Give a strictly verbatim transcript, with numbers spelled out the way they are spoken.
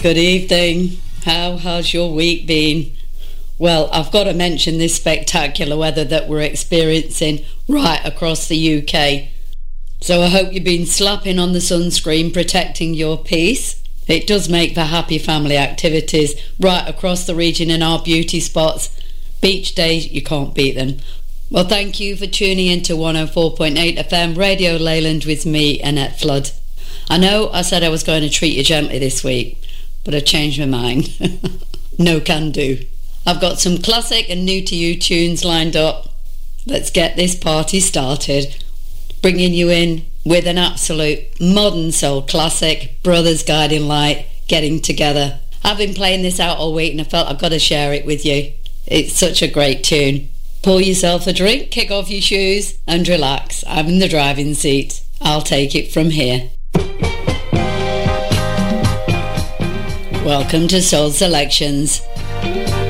Good evening. How has your week been? Well, I've got to mention this spectacular weather that we're experiencing right across the U K. So I hope you've been slapping on the sunscreen, protecting your peace. It does make for happy family activities right across the region in our beauty spots. Beach days, you can't beat them. Well, thank you for tuning in to one oh four point eight F M Radio Leyland with me, Annette Flood. I know I said I was going to treat you gently this week, but I've changed my mind. No can do. I've got some classic and new to you tunes lined up. Let's get this party started. Bringing you in with an absolute modern soul classic, Brothers Guiding Light, Getting Together. I've been playing this out all week and I felt I've got to share it with you. It's such a great tune. Pour yourself a drink, kick off your shoes and relax. I'm in the driving seat. I'll take it from here. Welcome to Soul Selections.